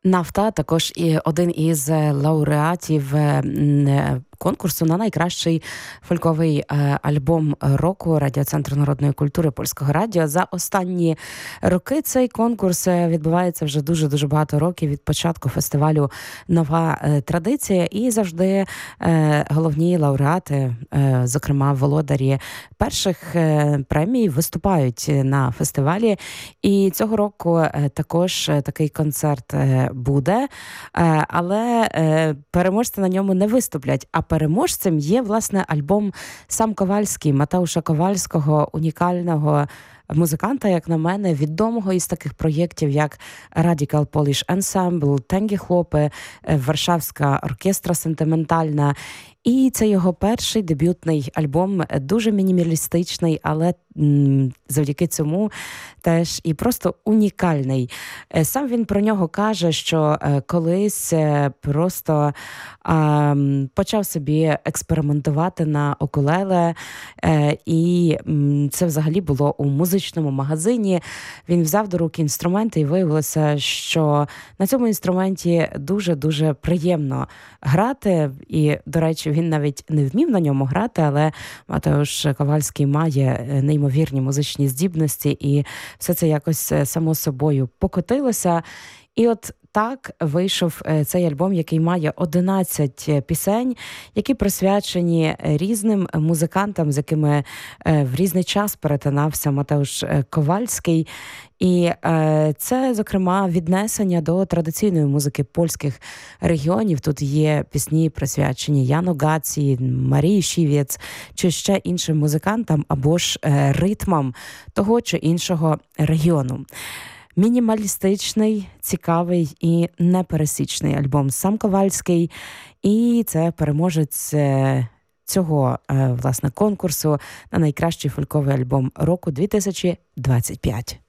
Нафта також і один із лауреатів конкурсу на найкращий фольковий альбом року Радіоцентру народної культури Польського радіо. За останні роки цей конкурс відбувається вже дуже-дуже багато років від початку фестивалю «Нова традиція». І завжди головні лауреати, зокрема володарі перших премій, виступають на фестивалі. І цього року також такий концерт буде, але переможці на ньому не виступлять. А переможцем є, власне, альбом «Сам Ковальський» Матеуша Ковальського, унікального музиканта, як на мене, відомого із таких проєктів, як Radical Polish Ensemble, Тенгі Хлопи, Варшавська оркестра сентиментальна. І це його перший дебютний альбом, дуже мінімалістичний, але завдяки цьому теж і просто унікальний. Сам він про нього каже, що колись просто почав собі експериментувати на укулеле, і це взагалі було у музичному магазині. Він взяв до рук інструменти і виявилося, що на цьому інструменті дуже-дуже приємно грати. І, до речі, він навіть не вмів на ньому грати, але Матеуш Ковальський має неймовірні музичні здібності, і все це якось само собою покотилося. І от так вийшов цей альбом, який має 11 пісень, які присвячені різним музикантам, з якими в різний час перетинався Матеуш Ковальський. І це, зокрема, віднесення до традиційної музики польських регіонів. Тут є пісні, присвячені Яну Гаці, Марії Шівець, чи ще іншим музикантам, або ж ритмам того чи іншого регіону. Мінімалістичний, цікавий і непересічний альбом «Сам Ковальський». І це переможець цього, власне, конкурсу на найкращий фольковий альбом року 2025.